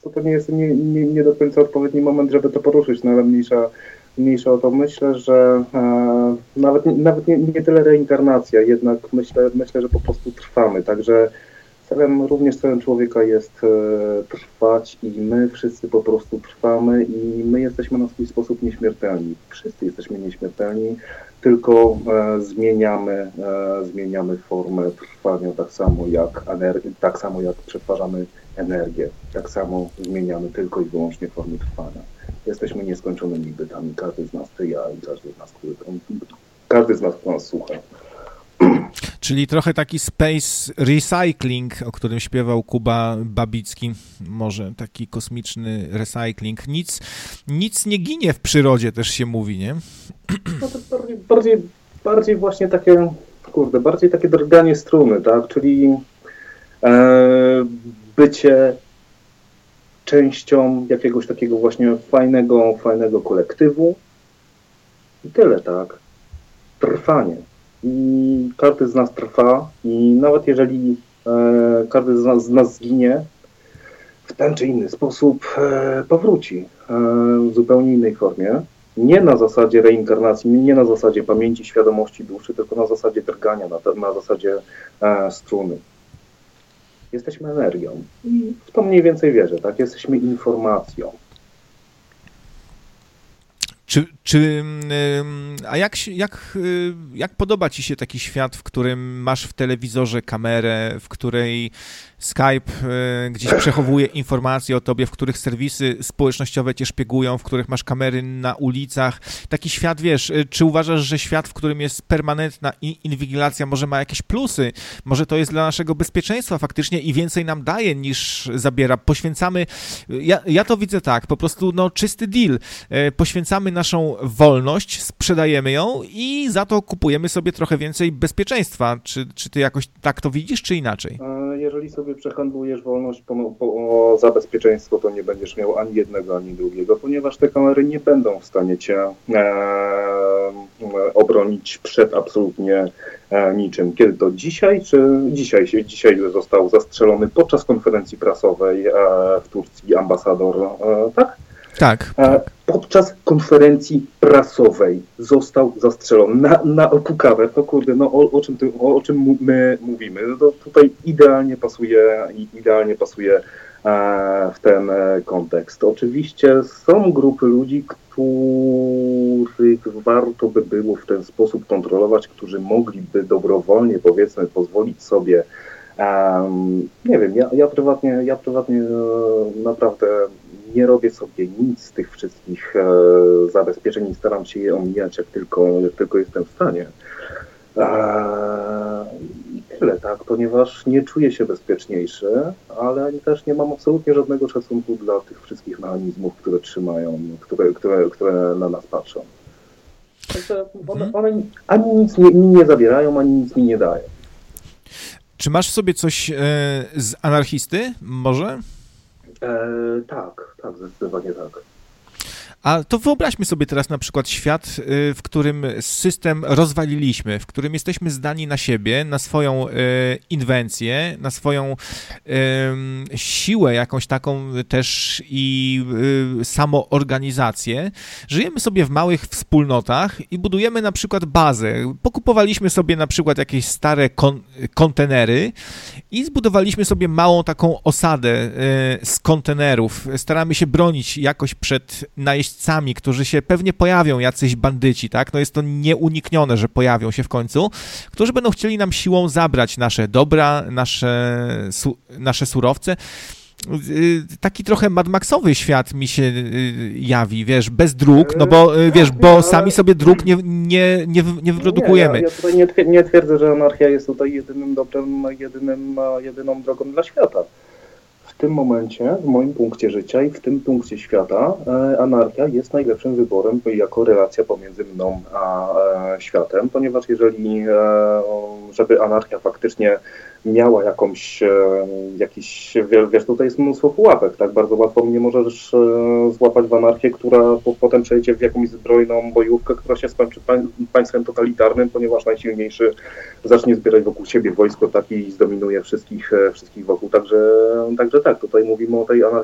to nie jest nie do końca odpowiedni moment, żeby to poruszyć, no ale mniejsza o to. Myślę, że nawet nie tyle reinkarnacja, jednak myślę, że po prostu trwamy, także również celem człowieka jest trwać i my wszyscy po prostu trwamy i my jesteśmy na swój sposób nieśmiertelni. Wszyscy jesteśmy nieśmiertelni, tylko zmieniamy formę trwania tak samo jak przetwarzamy energię, tak samo zmieniamy tylko i wyłącznie formę trwania. Jesteśmy nieskończonymi bytami, każdy z nas, ty, ja i każdy z nas, kto nas słucha. Czyli trochę taki space recycling, o którym śpiewał Kuba Babicki, może taki kosmiczny recycling. Nic nie ginie w przyrodzie, też się mówi, nie? No to bardziej właśnie takie, bardziej takie drganie struny, tak? Czyli bycie częścią jakiegoś takiego właśnie fajnego kolektywu i tyle, tak? Trwanie. I każdy z nas trwa i nawet jeżeli każdy z nas zginie, w ten czy inny sposób powróci w zupełnie innej formie. Nie na zasadzie reinkarnacji, nie na zasadzie pamięci, świadomości duszy, tylko na zasadzie drgania, na zasadzie struny. Jesteśmy energią i w to mniej więcej wierzę, tak? Jesteśmy informacją. A jak podoba ci się taki świat, w którym masz w telewizorze kamerę, w której Skype gdzieś przechowuje informacje o tobie, w których serwisy społecznościowe cię szpiegują, w których masz kamery na ulicach? Taki świat, wiesz, czy uważasz, że świat, w którym jest permanentna inwigilacja, może ma jakieś plusy? Może to jest dla naszego bezpieczeństwa faktycznie i więcej nam daje niż zabiera? Poświęcamy, ja to widzę tak, po prostu czysty deal. Poświęcamy naszą wolność, sprzedajemy ją i za to kupujemy sobie trochę więcej bezpieczeństwa. Czy ty jakoś tak to widzisz, czy inaczej? Jeżeli sobie przehandlujesz wolność za bezpieczeństwo, to nie będziesz miał ani jednego, ani drugiego, ponieważ te kamery nie będą w stanie cię obronić przed absolutnie niczym. Kiedy to dzisiaj, czy dzisiaj został zastrzelony podczas konferencji prasowej w Turcji ambasador, tak? Tak. Podczas konferencji prasowej został zastrzelony na okukawę. To o czym my mówimy? To tutaj idealnie pasuje w ten kontekst. Oczywiście są grupy ludzi, których warto by było w ten sposób kontrolować, którzy mogliby dobrowolnie, powiedzmy, pozwolić sobie nie wiem, ja prywatnie naprawdę nie robię sobie nic z tych wszystkich zabezpieczeń i staram się je omijać, jak tylko jestem w stanie. I tyle, tak, ponieważ nie czuję się bezpieczniejszy, ale też nie mam absolutnie żadnego szacunku dla tych wszystkich mechanizmów, które trzymają, które na nas patrzą. Także one ani nic nie zabierają, ani nic mi nie dają. Czy masz w sobie coś z anarchisty, może? Tak, zdecydowanie tak. A to wyobraźmy sobie teraz na przykład świat, w którym system rozwaliliśmy, w którym jesteśmy zdani na siebie, na swoją inwencję, na swoją siłę jakąś taką też i samoorganizację. Żyjemy sobie w małych wspólnotach i budujemy na przykład bazę. Pokupowaliśmy sobie na przykład jakieś stare kontenery i zbudowaliśmy sobie małą taką osadę z kontenerów. Staramy się bronić jakoś przed najeźdźcami, którzy się pewnie pojawią, jacyś bandyci, tak? No jest to nieuniknione, że pojawią się w końcu, którzy będą chcieli nam siłą zabrać nasze dobra, nasze surowce. Taki trochę Mad Maxowy świat mi się jawi, wiesz, bez dróg, no bo wiesz, bo sami sobie dróg nie wyprodukujemy. Ja tutaj nie twierdzę, że anarchia jest tutaj jedynym dobrem, jedyną drogą dla świata. W tym momencie, w moim punkcie życia i w tym punkcie świata, anarchia jest najlepszym wyborem jako relacja pomiędzy mną a światem, ponieważ żeby anarchia faktycznie miała wiesz, tutaj jest mnóstwo pułapek, tak? Bardzo łatwo mnie możesz złapać w anarchię, która potem przejdzie w jakąś zbrojną bojówkę, która się skończy państwem totalitarnym, ponieważ najsilniejszy zacznie zbierać wokół siebie wojsko, tak, i zdominuje wszystkich wokół. Także tak, tutaj mówimy o tej